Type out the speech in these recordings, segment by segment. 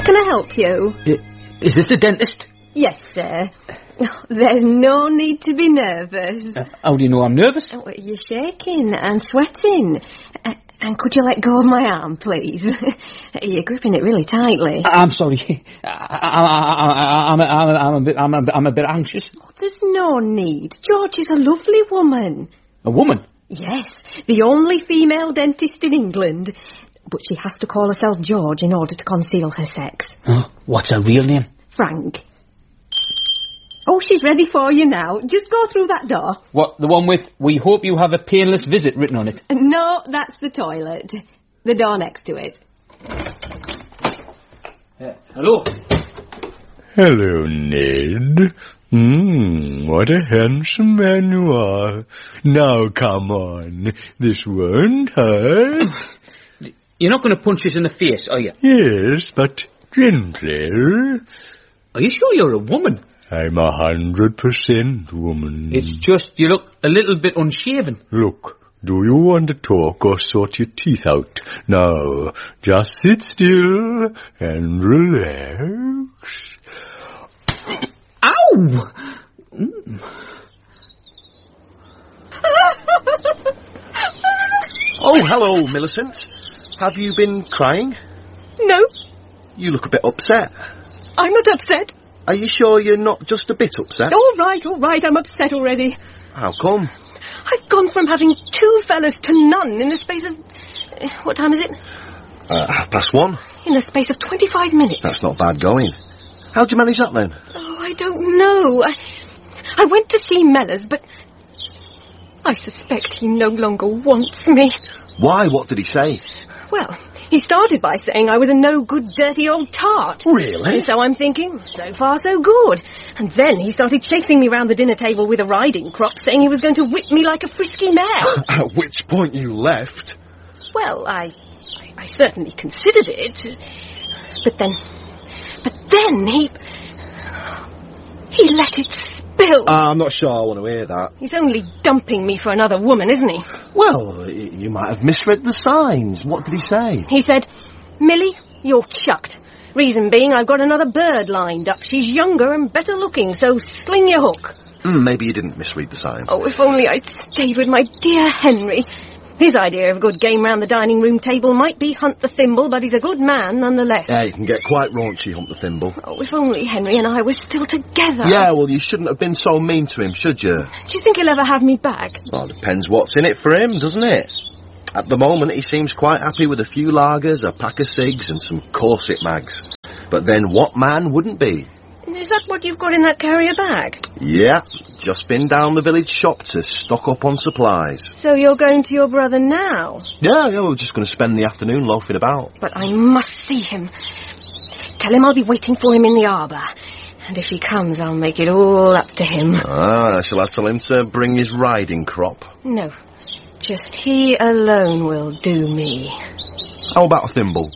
can I help you? Is this the dentist? Yes, sir. There's no need to be nervous. How do you know I'm nervous? Oh, you're shaking and sweating. And could you let go of my arm, please? You're gripping it really tightly. I'm sorry. I'm a bit anxious. Oh, there's no need. George is a lovely woman. A woman? Yes, the only female dentist in England. But she has to call herself George in order to conceal her sex. Oh, what's her real name? Frank. Oh, she's ready for you now. Just go through that door. What, the one with, "We hope you have a painless visit" written on it? No, that's the toilet. The door next to it. Hello? Hello, Ned. What a handsome man you are. Now, come on. This won't hurt. You're not going to punch us in the face, are you? Yes, but gently. Are you sure you're a woman? I'm 100% woman. It's just you look a little bit unshaven. Look, do you want to talk or sort your teeth out? Now, just sit still and relax. Ow! Oh, hello, Millicent. Have you been crying? No, You look a bit upset. I'm not upset. Are you sure you're not just a bit upset? All right, I'm upset already. How come? I've gone from having 2 fellas to none in the space of... What time is it? 1:30. In the space of 25 minutes. That's not bad going. How'd you manage that then? Oh, I don't know. I went to see Mellors, but I suspect he no longer wants me. Why? What did he say? Well, he started by saying I was a no-good, dirty old tart. Really? And so I'm thinking, so far so good. And then he started chasing me round the dinner table with a riding crop, saying he was going to whip me like a frisky mare. At which point you left. Well, I certainly considered it. But then he let it spill. I'm not sure I want to hear that. He's only dumping me for another woman, isn't he? Well, you might have misread the signs. What did he say? He said, "Millie, you're chucked. Reason being, I've got another bird lined up. She's younger and better looking, so sling your hook." Maybe you didn't misread the signs. Oh, if only I'd stayed with my dear Henry. His idea of a good game round the dining room table might be Hunt the Thimble, but he's a good man nonetheless. Yeah, you can get quite raunchy, Hunt the Thimble. Oh, if only Henry and I were still together. Yeah, well, you shouldn't have been so mean to him, should you? Do you think he'll ever have me back? Well, depends what's in it for him, doesn't it? At the moment, he seems quite happy with a few lagers, a pack of cigs and some corset mags. But then what man wouldn't be? Is that what you've got in that carrier bag? Yeah, just been down the village shop to stock up on supplies. So you're going to your brother now? Yeah, we're just going to spend the afternoon loafing about. But I must see him. Tell him I'll be waiting for him in the arbour. And if he comes, I'll make it all up to him. Shall I tell him to bring his riding crop? No, just he alone will do me. How about a thimble?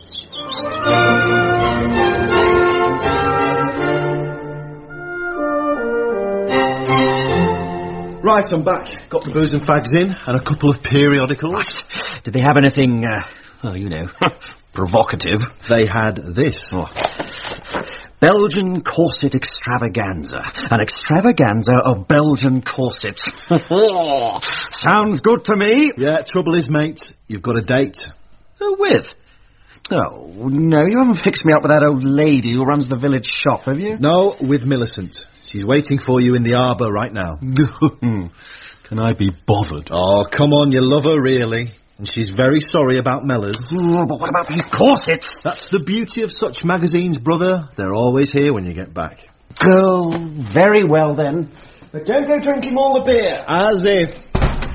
Right, I'm back. Got the booze and fags in, and a couple of periodicals. Right. Did they have anything, provocative? They had this. Belgian corset extravaganza. An extravaganza of Belgian corsets. Sounds good to me. Yeah, trouble is, mate, you've got a date. Who with? Oh, no, you haven't fixed me up with that old lady who runs the village shop, have you? No, with Millicent. She's waiting for you in the arbour right now. Can I be bothered? Oh, come on, you love her, really. And she's very sorry about Mellors. Oh, but what about these corsets? That's the beauty of such magazines, brother. They're always here when you get back. Oh, very well, then. But don't go drinking all the beer. As if.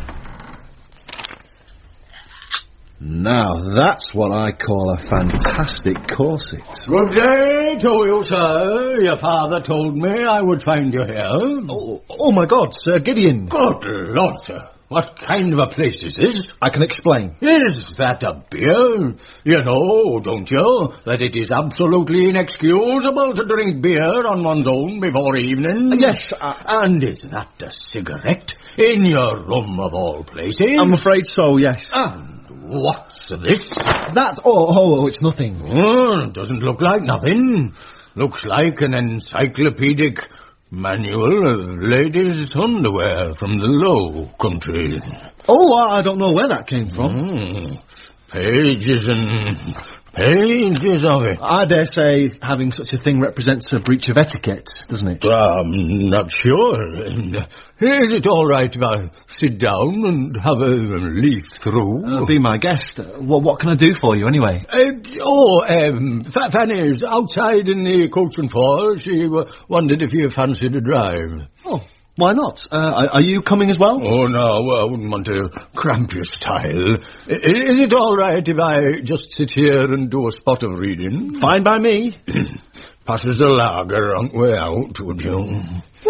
Now, that's what I call a fantastic corset. Good day to you, sir. Your father told me I would find you here. Oh my God, Sir Gideon. Good Lord, sir. What kind of a place is this? I can explain. Is that a beer? You know, don't you, that it is absolutely inexcusable to drink beer on one's own before evening? Yes. And is that a cigarette in your room of all places? I'm afraid so, yes. And What's this? That? Oh, it's nothing. Oh, doesn't look like nothing. Looks like an encyclopedic manual of ladies' underwear from the Low Country. Oh, I don't know where that came from. Pages and pages of it. I dare say having such a thing represents a breach of etiquette, doesn't it? I'm not sure. Is it all right if I sit down and have a leaf through? Be my guest. What can I do for you, anyway? Fanny's outside in the coach and four. She wondered if you fancied a drive. Oh, why not? Are you coming as well? Oh, no, I wouldn't want to cramp your style. Is it all right if I just sit here and do a spot of reading? Fine by me. Passes a lager on the way out, would you?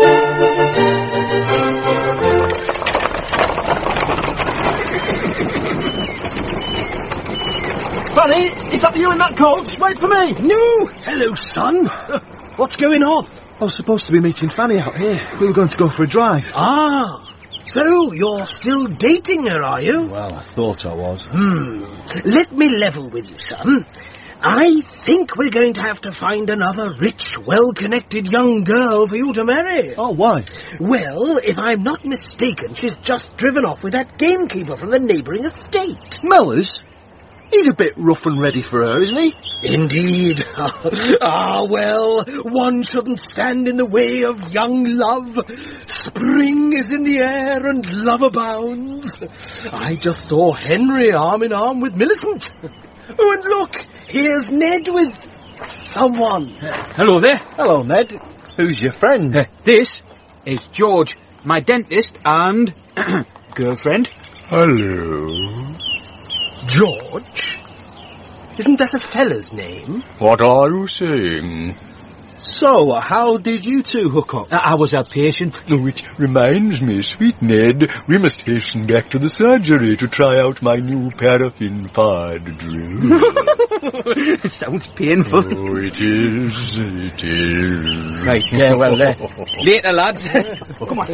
Fanny, is that you in that coach? Wait for me! No! Hello, son. What's going on? I was supposed to be meeting Fanny out here. We were going to go for a drive. Ah, so you're still dating her, are you? Well, I thought I was. Let me level with you, son. I think we're going to have to find another rich, well-connected young girl for you to marry. Oh, why? Well, if I'm not mistaken, she's just driven off with that gamekeeper from the neighbouring estate. Mellors? He's a bit rough and ready for her, isn't he? Indeed. Well, one shouldn't stand in the way of young love. Spring is in the air and love abounds. I just saw Henry arm in arm with Millicent. Oh, and look, here's Ned with someone. Hello there. Hello, Ned. Who's your friend? This is George, my dentist and girlfriend. Hello. George? Isn't that a fella's name? What are you saying? So, how did you two hook up? I was a patient. Oh, it reminds me, sweet Ned, we must hasten back to the surgery to try out my new paraffin-fired drill. It sounds painful. Oh, it is. Right, later, lads. Come on.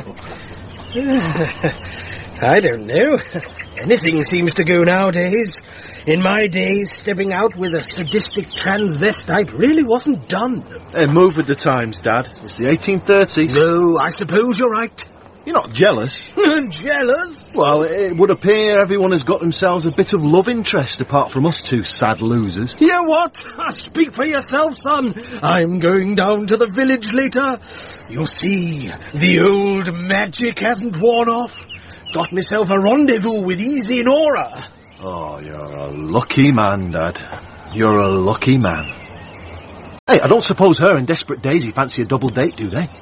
I don't know. Anything seems to go nowadays. In my days, stepping out with a sadistic transvestite really wasn't done. Move with the times, Dad. It's the 1830s. No, I suppose you're right. You're not jealous? Jealous? Well, it would appear everyone has got themselves a bit of love interest apart from us two sad losers. Hear what? Speak for yourself, son. I'm going down to the village later. You see, the old magic hasn't worn off. Got myself a rendezvous with Easy Nora. Oh, you're a lucky man, Dad. You're a lucky man. Hey, I don't suppose her and Desperate Daisy fancy a double date, do they?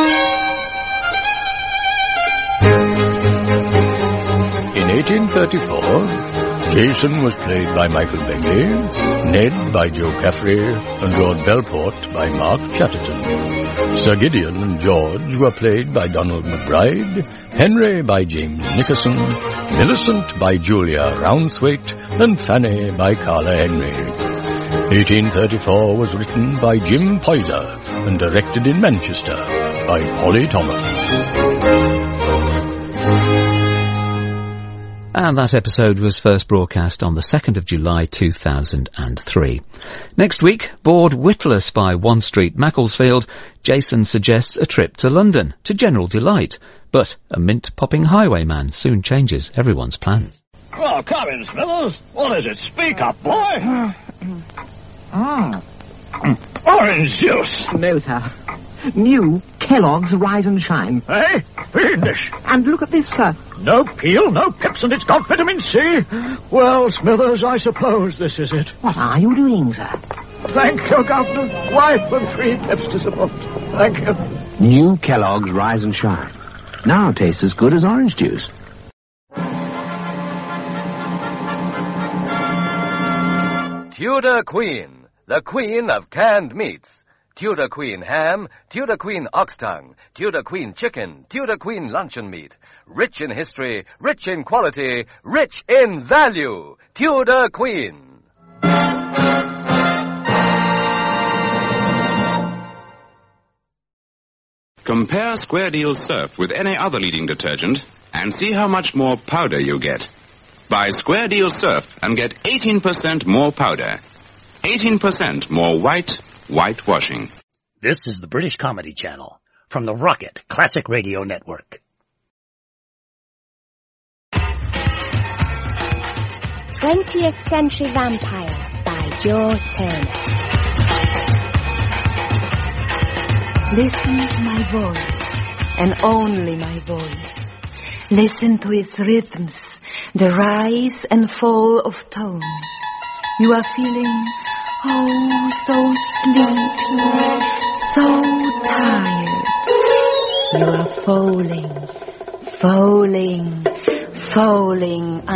In 1834, Jason was played by Michael Begley, Ned by Joe Caffrey, and Lord Belport by Mark Chatterton. Sir Gideon and George were played by Donald McBride, Henry by James Nickerson, Millicent by Julia Rounthwaite, and Fanny by Carla Henry. 1834 was written by Jim Poyser and directed in Manchester by Polly Thomas. And that episode was first broadcast on the 2nd of July 2003. Next week, bored witless by One Street Macclesfield, Jason suggests a trip to London, to general delight. But a mint-popping highwayman soon changes everyone's plans. Well, come in, Smithers. What is it? Speak up, boy. Orange juice. No, sir. New Kellogg's Rise and Shine. Eh? Fiendish. And look at this, sir. No peel, no pips, and it's got vitamin C. Well, Smithers, I suppose this is it. What are you doing, sir? Thank you, Governor. Wife and 3 pips to support. Thank you. New Kellogg's Rise and Shine. Now tastes as good as orange juice. Tudor Queen, the queen of canned meats. Tudor Queen ham, Tudor Queen ox tongue, Tudor Queen chicken, Tudor Queen luncheon meat. Rich in history, rich in quality, rich in value. Tudor Queen. Compare Square Deal Surf with any other leading detergent and see how much more powder you get. Buy Square Deal Surf and get 18% more powder. 18% more whitewashing. This is the British Comedy Channel from the Rocket Classic Radio Network. 20th Century Vampire by Joe Turner. Listen to my voice, and only my voice. Listen to its rhythms, the rise and fall of tone. You are feeling, oh, so sleepy, so tired. You are falling, falling, falling